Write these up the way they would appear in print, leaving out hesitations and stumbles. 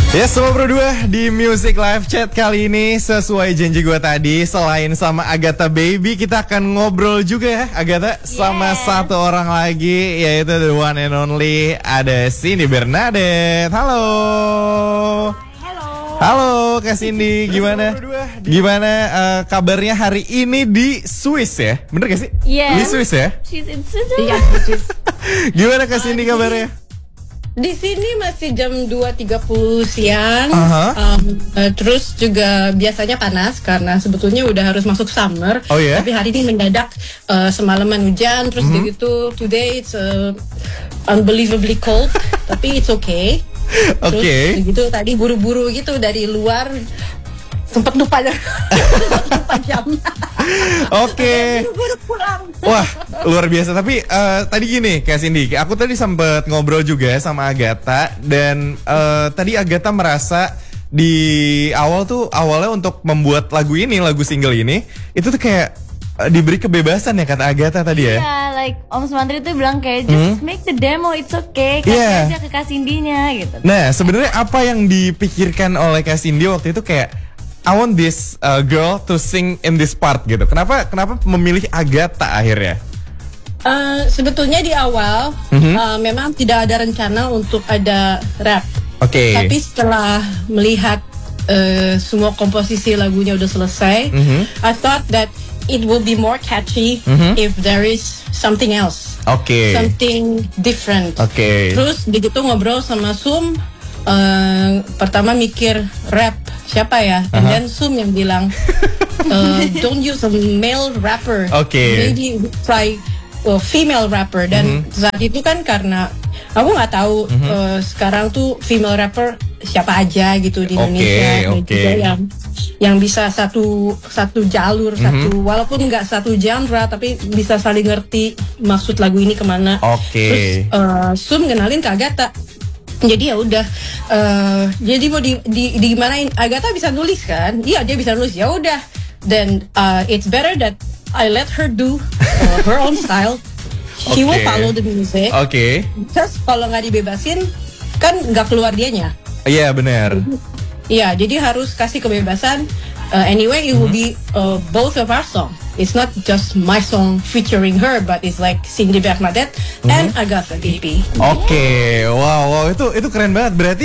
Yes, Sobat Bro 2 di Music Live Chat kali ini sesuai janji gue tadi, selain sama Agatha Baby, kita akan ngobrol juga ya Agatha sama satu orang lagi, yaitu the one and only, ada Cindy Bernadette. Halo. Halo Kak Cindy, gimana? Gimana kabarnya hari ini di Swiss ya? Bener gak sih? Yes. Di Swiss ya? She's in Switzerland. Iya, Gimana Kak Cindy kabarnya? di sini masih jam 2.30 siang. Terus juga biasanya panas karena sebetulnya udah harus masuk summer. Oh ya? Tapi hari ini mendadak semalaman hujan. Terus begitu today it's unbelievably cold. Tapi it's okay. Terus begitu tadi buru-buru gitu dari luar. Sempet lupa jam. Oke. Buru-buru pulang. Wah, luar biasa. Tapi tadi gini Kak Cindy, aku tadi sempet ngobrol juga sama Agatha. Dan tadi Agatha merasa di awalnya untuk membuat lagu single ini, itu tuh kayak diberi kebebasan ya kata Agatha tadi ya. Iya, like Om Sumantri tuh bilang kayak just make the demo, it's okay, kasih aja ke Kak Cindy-nya gitu. Nah, sebenarnya apa yang dipikirkan oleh Kak Cindy waktu itu kayak I want this girl to sing in this part gitu. Kenapa memilih Agatha akhirnya? Sebetulnya di awal memang tidak ada rencana untuk ada rap. Tapi setelah melihat semua komposisi lagunya udah selesai, I thought that it will be more catchy if there is something else, something different. Terus begitu ngobrol sama Sum, pertama mikir rap siapa ya, and then Sum yang bilang don't use a male rapper, maybe try female rapper. Dan saat itu kan karena aku nggak tahu sekarang tuh female rapper siapa aja gitu di Indonesia, juga yang bisa satu jalur, walaupun nggak satu genre tapi bisa saling ngerti maksud lagu ini kemana. Terus Sum kenalin ke Agatha. Jadi ya udah, jadi mau di gimanain, Agatha bisa nulis kan? Iya, dia bisa nulis. Ya udah, then it's better that I let her do her own style. She will follow the music. Terus kalau nggak dibebasin, kan nggak keluar dianya. Iya benar. Iya, jadi harus kasih kebebasan. Anyway, it will be both of our song. It's not just my song featuring her, but it's like Cindy Bernadette and Agatha Baby. Wow, itu keren banget. Berarti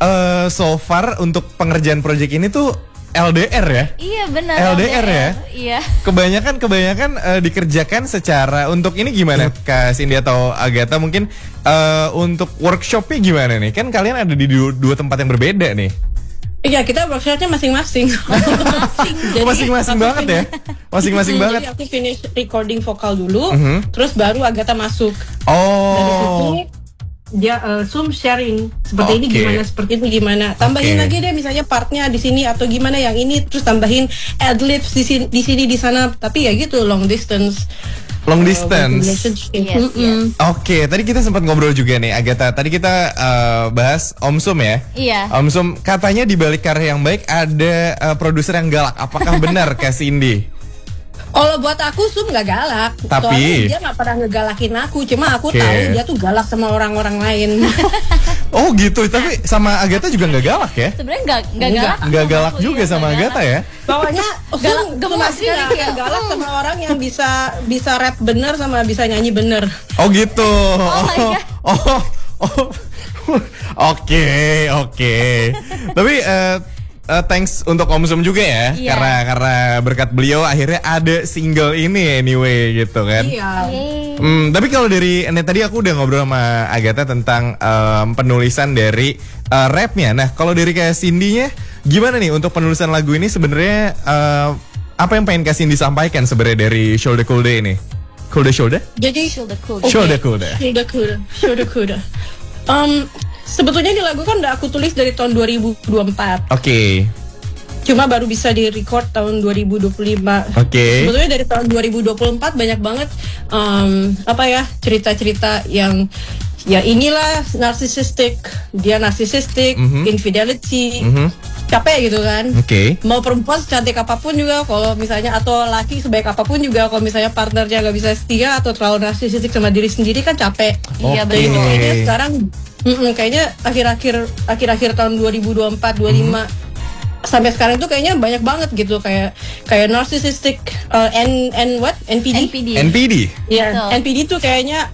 so far untuk pengerjaan project ini tuh LDR ya? Iya benar. LDR ya? Iya. Kebanyakan dikerjakan secara, untuk ini gimana Kak Cindy atau Agatha mungkin untuk workshopnya gimana nih? Kan kalian ada di dua tempat yang berbeda nih. Iya, kita workshopnya masing-masing. Masing-masing banget ya? Masing-masing banget. Jadi aku finish recording vokal dulu, terus baru Agatha masuk. Dari situ dia Sum sharing seperti ini gimana, seperti itu gimana. Tambahin lagi deh misalnya partnya di sini atau gimana yang ini, terus tambahin adlibs di sini di sana. Tapi ya gitu, long distance. Yes. Tadi kita sempat ngobrol juga nih Agatha. Tadi kita bahas Om Sum ya. Iya. Om Sum katanya di balik karya yang baik ada produser yang galak. Apakah benar Kak Cindy? Kalau buat aku Sum nggak galak. Tapi soalnya dia nggak pernah ngegalakin aku. Cuma aku tahu dia tuh galak sama orang-orang lain. Oh gitu. Tapi sama Agatha juga nggak galak ya? Sebenarnya nggak galak. Nggak galak juga sama Agatha ya? Pokoknya gemas sekali kayak galak sama orang yang bisa rap bener sama bisa nyanyi bener. Oh gitu. Oke. Tapi thanks untuk Om Sum juga ya, karena berkat beliau akhirnya ada single ini anyway gitu kan. Tapi kalau dari tadi aku udah ngobrol sama Agatha tentang penulisan dari rapnya. Nah kalau dari Kak Cindy-nya gimana nih untuk penulisan lagu ini sebenarnya, apa yang pengen Kak Cindy sampaikan sebenarnya dari Shoulda Coolda ini? Jadi Shoulda Coolda. Sebetulnya di lagu kan udah aku tulis dari tahun 2024. Cuma baru bisa di-record tahun 2025. Sebetulnya dari tahun 2024 banyak banget cerita-cerita yang ya inilah narcissistic, dia narcissistic, infidelity, capek gitu kan. Mau perempuan secantik apapun juga, kalau misalnya atau laki sebaik apapun juga, kalau misalnya partnernya gak bisa setia atau terlalu narcissistic sama diri sendiri kan capek. Iya betul. Ini sekarang Kayaknya akhir-akhir tahun 2024 25 sampai sekarang tuh kayaknya banyak banget gitu, kayak narcissistic NPD. Yeah. NPD tuh kayaknya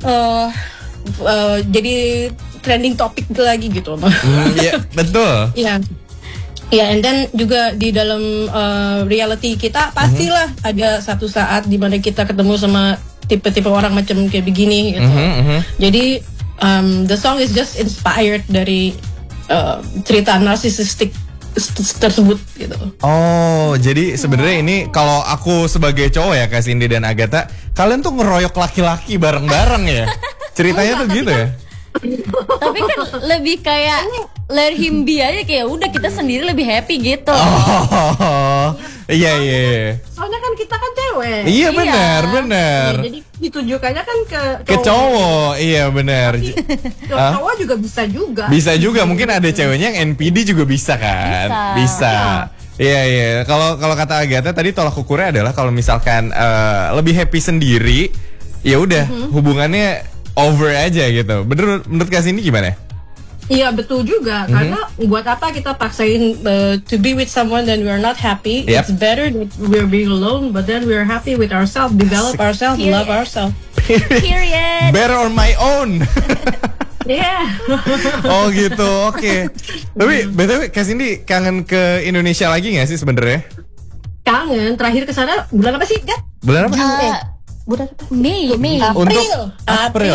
jadi trending topik lagi gitu. Iya, betul. Iya. Ya, and then juga di dalam reality kita pastilah ada satu saat di mana kita ketemu sama tipe-tipe orang macam kayak begini gitu. Jadi the song is just inspired dari cerita narsisistik tersebut gitu. Oh, jadi sebenarnya ini kalau aku sebagai cowok ya Kak Cindy dan Agatha, kalian tuh ngeroyok laki-laki bareng-bareng ya? Ceritanya tuh gitu ya? Tapi kan lebih kayak let him be aja, kayak udah kita sendiri lebih happy gitu. Oh, iya. Soalnya kan kita kan cewek. Iya benar. Ya, jadi ditujukannya kan ke cowok. Iya benar. Cowok juga bisa juga. Bisa juga, mungkin ada ceweknya yang NPD juga bisa kan? Bisa. Iya. Kalau kata Agatha tadi tolak ukurnya adalah kalau misalkan lebih happy sendiri, ya udah hubungannya over aja gitu. Bener menurut Kak Cindy gimana? Iya betul juga, karena buat apa kita paksain to be with someone then we are not happy. It's better that we're being alone, but then we're happy with ourselves, develop ourselves, love ourselves. Period. Better on my own. Yeah. Oh gitu, oke. Tapi BTW Kak Cindy kangen ke Indonesia lagi nggak sih sebenarnya? Kangen. Terakhir kesana bulan apa sih, Gat? Bulan apa? Bulan apa? Mei. April.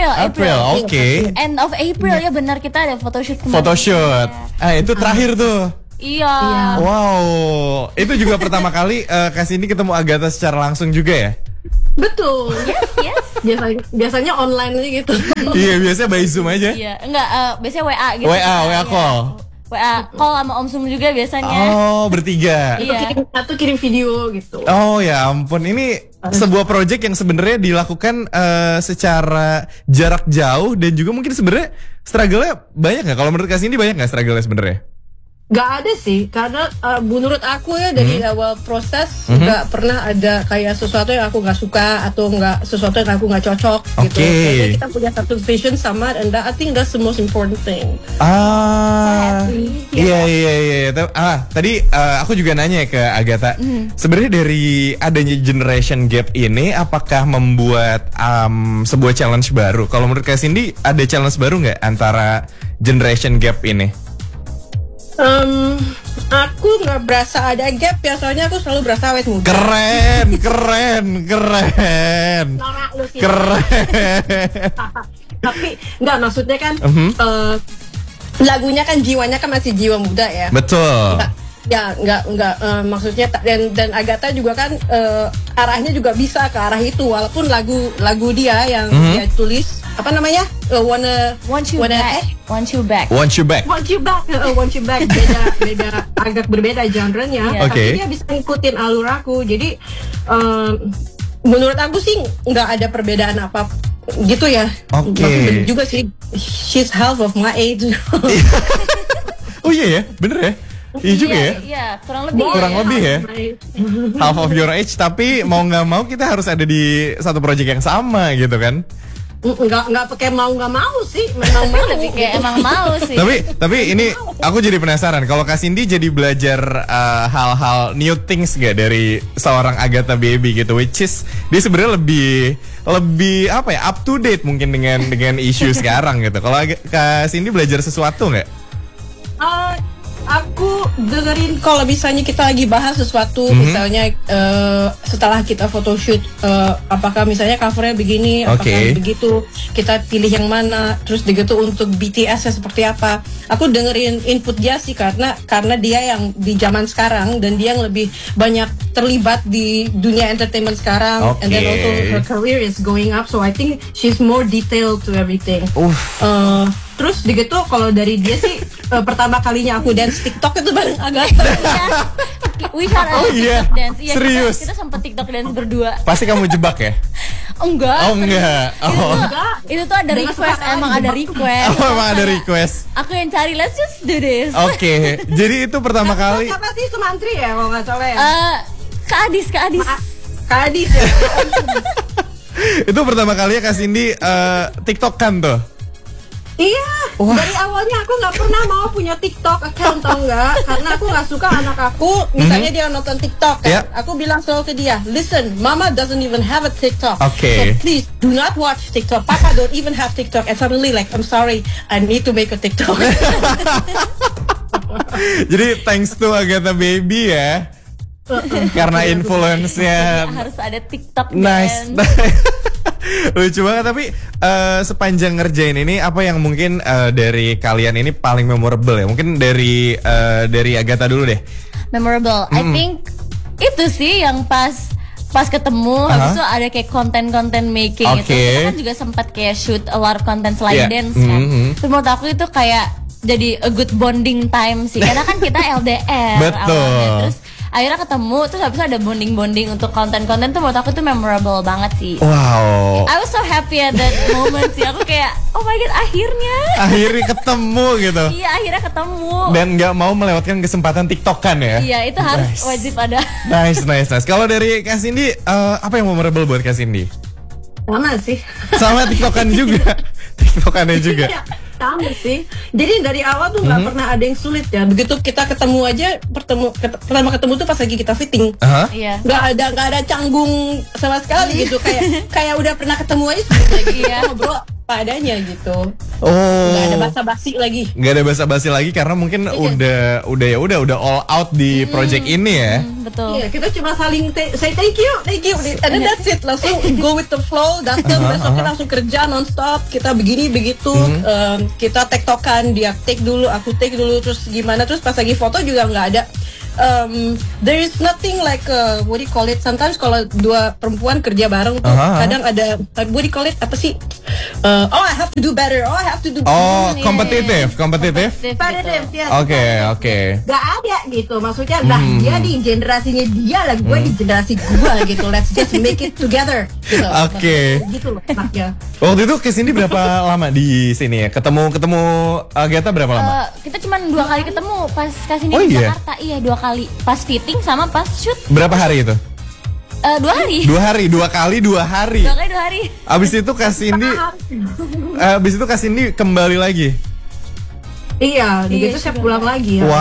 Oke. End of April ya, benar, kita ada photoshoot kemarin. Photoshoot. Itu terakhir tuh. Iya. Wow. Itu juga pertama kali Kak Cindy ketemu Agatha secara langsung juga ya? Betul. Yes. Biasanya online aja gitu. Iya, biasanya by Zoom aja. Iya, enggak, biasanya WA gitu. WA call. WA call sama Om Sum juga biasanya. Oh, bertiga. Atau kirim video gitu. Oh ya ampun, ini sebuah project yang sebenarnya dilakukan secara jarak jauh dan juga mungkin sebenarnya struggle-nya banyak nggak? Kalau menurut Kak Cindy banyak nggak struggle-nya sebenarnya? Gak ada sih, karena menurut aku ya dari awal proses gak pernah ada kayak sesuatu yang aku gak suka atau nggak sesuatu yang aku gak cocok gitu. Jadi kita punya satu vision sama, and I think that's the most important thing. Iya. Tadi aku juga nanya ke Agatha, sebenarnya dari adanya generation gap ini, apakah membuat sebuah challenge baru? Kalau menurut Kak Cindy, ada challenge baru nggak antara generation gap ini? Aku nggak berasa ada gap ya, soalnya aku selalu berasa awet muda. Keren. Norak lu sih. Keren. Tapi nggak, maksudnya kan lagunya kan jiwanya kan masih jiwa muda ya. Betul. Nggak maksudnya dan Agatha juga kan arahnya juga bisa ke arah itu, walaupun lagu dia yang dia tulis apa namanya Want you back beda agak berbeda genrenya, tapi dia bisa ngikutin alur aku. Jadi menurut aku sih nggak ada perbedaan apa gitu ya. Tapi juga sih she's half of my age. Oh iya ya, bener ya. Iya juga ya. Iya, kurang lebih ya. Half of your age, tapi mau nggak mau kita harus ada di satu project yang sama gitu kan. Nggak pakai mau nggak mau sih, memang mau lebih kayak emang mau sih. Tapi ini aku jadi penasaran, kalau Kak Cindy jadi belajar hal-hal new things gak dari seorang Agatha Baby gitu, which is dia sebenarnya lebih apa ya, up to date mungkin dengan isu sekarang gitu. Kalau Kak Cindy belajar sesuatu nggak? Aku dengerin kalau misalnya kita lagi bahas sesuatu, misalnya setelah kita photoshoot, apakah misalnya covernya begini, apakah begitu, kita pilih yang mana, terus begitu untuk BTS-nya seperti apa. Aku dengerin input dia sih, karena dia yang di zaman sekarang dan dia yang lebih banyak terlibat di dunia entertainment sekarang, and then also her career is going up, so I think she's more detailed to everything. Terus begitu kalau dari dia sih pertama kalinya aku dance TikTok itu bareng Agatha. We had a TikTok dance. Iya, serius? Kita sempat TikTok dance berdua. Pasti kamu jebak ya? Enggak. Itu tuh ada request, emang ada request. Aku yang cari, let's just do this. Jadi itu pertama kali. Siapa sih, Sumantri ya kalau nggak salah ya? Kak Adis ya. Itu pertama kali ya Kak Cindy TikTok kan tuh? Iya, dari awalnya aku nggak pernah mau punya TikTok account, tau nggak? Karena aku nggak suka anak aku, misalnya dia nonton TikTok kan, aku bilang selalu ke dia, listen, Mama doesn't even have a TikTok, so please do not watch TikTok. Papa don't even have TikTok, and suddenly like, I'm sorry, I need to make a TikTok. Jadi thanks to Agatha Baby ya, karena influence-nya harus ada TikTok. Nice. Lucu banget. Tapi sepanjang ngerjain ini, apa yang mungkin dari kalian ini paling memorable ya? Mungkin dari Agatha dulu deh. Memorable, I think itu sih yang pas ketemu, habis itu ada kayak konten making gitu. Kita kan juga sempat kayak shoot a lot of content selain dance kan. Terus menurut aku itu kayak jadi a good bonding time sih, karena kan kita LDR. Betul. Awalnya. Terus akhirnya ketemu, terus habis itu ada bonding untuk konten-konten tuh menurut aku tuh memorable banget sih. Wow. I was so happy at that moment sih. Aku kayak, oh my god, akhirnya ketemu gitu. Iya, akhirnya ketemu. Dan nggak mau melewatkan kesempatan TikTokan ya. Iya, itu harus wajib ada. Nice. Kalau dari Kak Cindy, apa yang memorable buat Kak Cindy? Sama sih. Sama TikTokan juga. TikTokannya juga. Sama sih. Jadi dari awal tuh nggak pernah ada yang sulit ya. Begitu kita ketemu aja, pertama ketemu tuh pas lagi kita fitting. Iya. Nggak ada canggung sama sekali gitu. Kayak udah pernah ketemu aja sebelumnya gitu. Iya, bro. Padanya gitu. Nggak ada basa-basi lagi. Nggak ada basa-basi lagi karena mungkin udah all out di project ini ya. Betul. Iya, kita cuma saling say thank you, and then that's it. Langsung go with the flow, datang besoknya langsung kerja nonstop. Kita begini begitu, kita tektokan, dia take dulu, aku take dulu, terus gimana, terus pas lagi foto juga nggak ada. There is nothing like what do you call it? Sometimes kalau dua perempuan kerja bareng tuh kadang ada what do you call it? Apa sih? I have to do better. I have to do better. Kompetitif. Ya. Oke. Gak ada gitu. Maksudnya lah dia di generasinya dia lah, gue di generasi gue gitu. Let's just make it together. Gitu. Oke. Gitu loh maknya. Waktu itu kesini berapa lama di sini ya? Ketemu Agatha berapa lama? Kita cuma 2 kali ketemu pas kesini di Jakarta. Iya, 2 kali. Pas fitting sama pas shoot. Berapa hari itu? 2 hari. 2 hari, 2 kali 2 hari. 2 kali 2 hari. Abis itu Kak Cindy kembali lagi. Iya, gitu saya pulang lagi ya.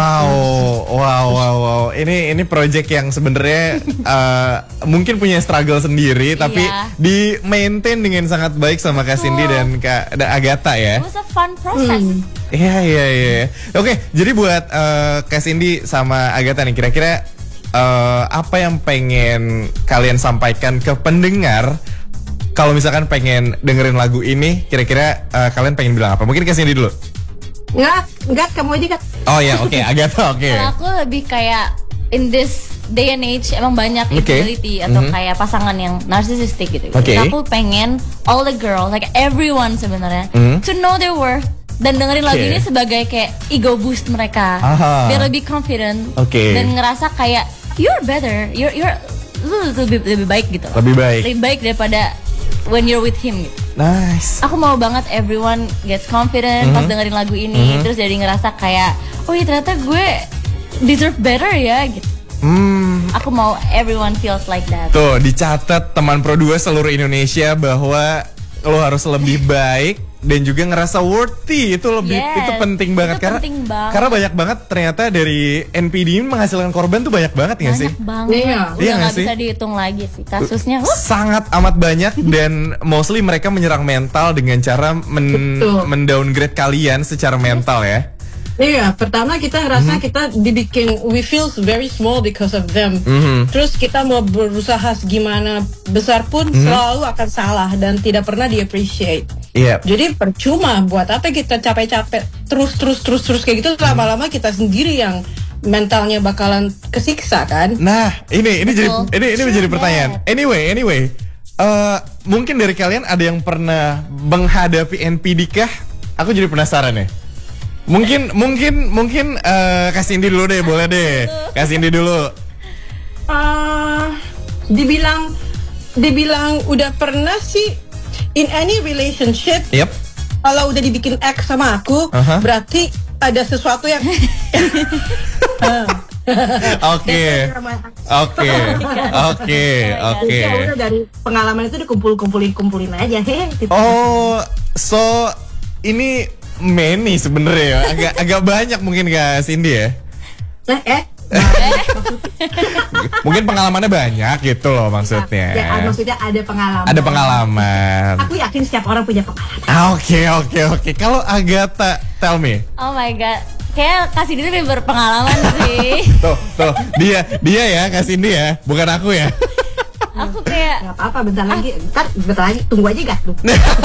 Wow. Ini project yang sebenarnya mungkin punya struggle sendiri, tapi di maintain dengan sangat baik sama Kak Cindy dan Kak Agatha ya. It was a fun process. Iya. Oke, jadi buat Kak Cindy sama Agatha nih, kira-kira apa yang pengen kalian sampaikan ke pendengar kalau misalkan pengen dengerin lagu ini? Kira-kira kalian pengen bilang apa? Mungkin Kak Cindy dulu. Enggak, kamu aja kan. Oh ya, oke, Agatha, oke. Kalau aku lebih kayak in this day and age emang banyak infidelity atau kayak pasangan yang narsisistik gitu. Aku pengen all the girls, like everyone sebenarnya, to know their worth dan dengerin lagu ini sebagai kayak ego boost mereka. Biar lebih confident dan ngerasa kayak you're better, you're lebih baik gitu. Lebih baik daripada when you're with him gitu. Nice. Aku mau banget everyone gets confident pas dengerin lagu ini, terus jadi ngerasa kayak, oh iya ternyata gue deserve better ya gitu. Aku mau everyone feels like that. Tuh dicatat teman Pro 2 seluruh Indonesia bahwa lo harus lebih baik dan juga ngerasa worthy. Itu penting banget karena banyak banget ternyata dari NPD ini menghasilkan korban tuh banyak banget nggak sih? Banyak banget. Udah nggak bisa dihitung lagi sih kasusnya. Sangat amat banyak dan mostly mereka menyerang mental dengan cara mendowngrade kalian secara mental ya. Iya, pertama kita ngerasa kita dibikin, we feel very small because of them. Terus kita mau berusaha gimana besar pun selalu akan salah dan tidak pernah di-appreciate. Jadi percuma, buat apa kita capek-capek terus kayak gitu, lama-lama kita sendiri yang mentalnya bakalan kesiksa kan. Nah, ini menjadi pertanyaan. Anyway, mungkin dari kalian ada yang pernah menghadapi NPD kah? Aku jadi penasaran ya. Mungkin Kak Cindy dulu deh, boleh deh. Kak Cindy dulu. Dibilang udah pernah sih in any relationship. Kalau udah dibikin X sama aku, berarti ada sesuatu yang Oke. Udah dari pengalaman itu dikumpulin aja. Oh, so ini many sebenarnya ya. Agak banyak mungkin Kak Cindy ya. Mungkin pengalamannya banyak gitu loh maksudnya. Ya, maksudnya ada pengalaman. Ada pengalaman. Aku yakin setiap orang punya pengalaman. Oke. Kalau Agatha, tell me. Oh my god. Kayak Kak Cindy lebih berpengalaman sih. Tuh, dia ya Kak Cindy ya, bukan aku ya. Aku kayak nggak apa-apa, bentar lagi, tunggu aja gak tuh.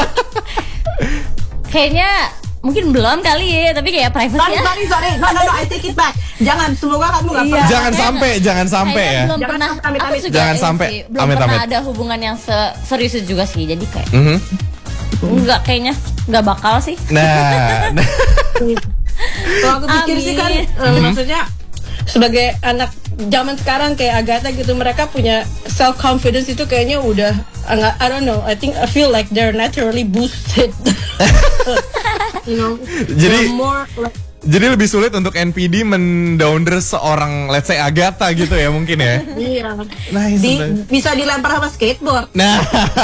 Kayaknya mungkin belum kali ya, tapi kayak private ya. Sorry. No, I take it back. Jangan, semoga kamu nggak pernah. Jangan sampai ya. Belum pernah. Aku juga jangan sampai. Belum pernah ada hubungan yang serius juga sih. Jadi kayak enggak, kayaknya nggak bakal sih. Nah. Kalau aku pikir sih kan, maksudnya sebagai anak zaman sekarang kayak Agatha gitu, mereka punya self confidence itu kayaknya udah I don't know, I feel like they're naturally boosted. You know, jadi lebih sulit untuk NPD mendowner seorang let's say Agatha gitu ya mungkin ya. Iya. Bisa dilempar sama skateboard. Nah.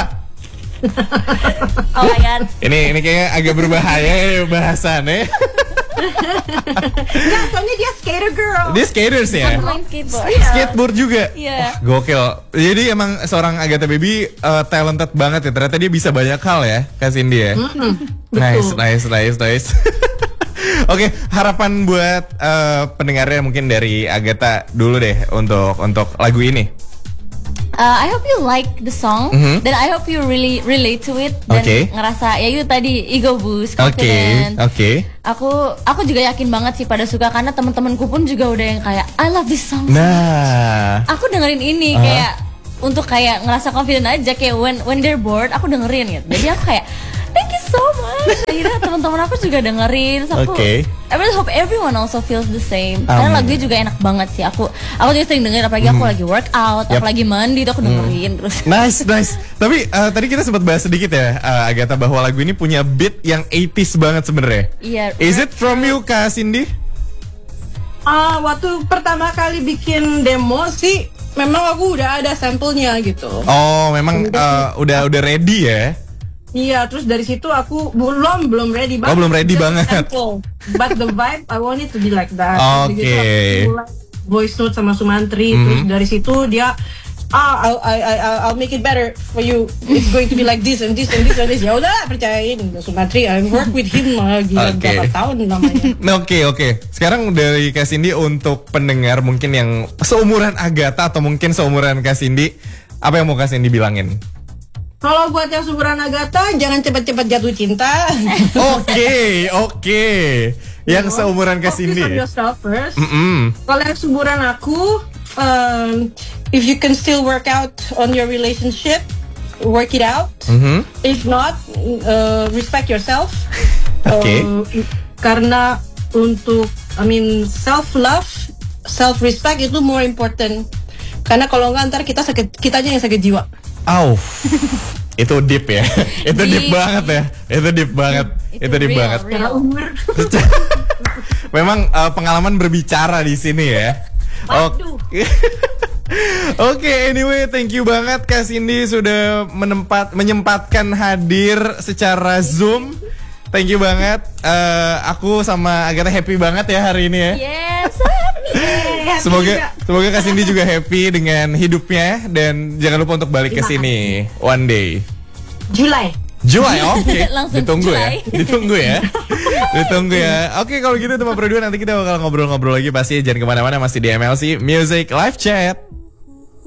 Oh my god. Ini kayaknya agak berbahaya ya bahasannya. Enggak, soalnya dia skater girl. Dia skaters ya? Aku main skateboard. Skateboard juga? Iya. Gokil. Jadi emang seorang Agatha Baby talented banget ya. Ternyata dia bisa banyak hal ya, Kak Cindy ya. Nice. Oke, harapan buat pendengarnya mungkin dari Agatha dulu deh untuk lagu ini. I hope you like the song, dan I hope you really relate to it dan ngerasa ya itu tadi ego boost, confident. Aku juga yakin banget sih pada suka, karena teman-temanku pun juga udah yang kayak I love this song. Nah, aku dengerin ini kayak untuk kayak ngerasa confident aja, kayak when they're bored aku dengerin gitu. Jadi aku kayak thank you so much. Akhirnya teman-teman aku juga dengerin. So I really hope everyone also feels the same. Karena lagunya juga enak banget sih. Aku juga sering dengerin, apalagi aku lagi workout, aku lagi mandi, tuh aku dengerin terus. Nice. Tapi tadi kita sempat bahas sedikit ya, Agatha, bahwa lagu ini punya beat yang 80s banget sebenarnya. Iya. Is it from you, Kak Cindy? Waktu pertama kali bikin demo sih, memang aku udah ada sampelnya gitu. Oh, memang udah ready ya? Iya, terus dari situ aku belum ready banget. Belum ready banget. But the vibe I want it to be like that. Oke. Voice note sama Sumantri, terus dari situ dia I'll make it better for you. It's going to be like this and this and this and this. Ya udah, percayain Sumantri. I work with him berapa tahun namanya. Oke. Sekarang dari Kak Cindy untuk pendengar mungkin yang seumuran Agatha atau mungkin seumuran Kak Cindy, apa yang mau Kak Cindy bilangin? Kalau buat yang seumuran Agatha, jangan cepat-cepat jatuh cinta. Oke. Yang seumuran Kak Cindy. Focus on yourself first. Kalau yang seumuran aku, if you can still work out on your relationship, work it out. If not, respect yourself. Karena untuk, self-love, self-respect itu more important. Karena kalau nggak ntar kitanya yang sakit jiwa. Itu deep ya. Itu deep banget ya. Itu deep banget. Memang pengalaman berbicara di sini ya. Oke, anyway, thank you banget Kak Cindy sudah menyempatkan hadir secara Zoom. Thank you banget. Aku sama Agatha happy banget ya hari ini ya. Yes. Semoga Kak Cindy juga happy dengan hidupnya, dan jangan lupa untuk balik ke sini one day. Julai, oke. Ditunggu ya. Oke, kalau gitu teman berdua, nanti kita bakal ngobrol-ngobrol lagi pasti. Jangan kemana-mana, masih di MLC Music Live Chat.